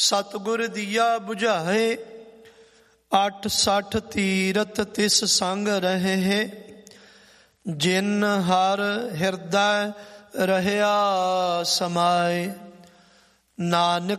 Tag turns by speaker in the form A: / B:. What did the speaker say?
A: ਸਤਿਗੁਰ ਦੀਆ ਬੁਝਾਏ 860 ਤੀਰਥ ਤਿਸ ਸੰਗ ਰਹੇ। ਜਿਨ ਹਰ ਹਿਰਦੈ ਰਹਿਆ ਸਮਾਏ। ਨਾਨਕ